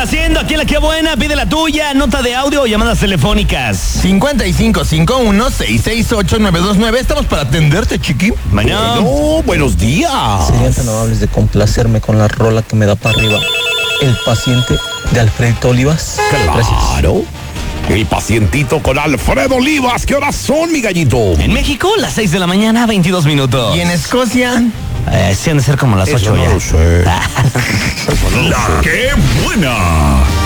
haciendo? Aquí en La Qué Buena, pide la tuya, nota de audio o llamadas telefónicas. 5551-668-929. Estamos para atenderte, chiqui. Mañana. No, buenos días. Serían tan amables de complacerme con la rola que me da para arriba. El paciente de Alfredito Olivas. Claro. El pacientito con Alfredo Olivas. ¿Qué horas son, mi gallito? En México, las 6 de la mañana, 22 minutos. ¿Y en Escocia? Sí han de ser como las 8 Eso no ya. lo sé. Eso no lo sé. ¡Qué buena!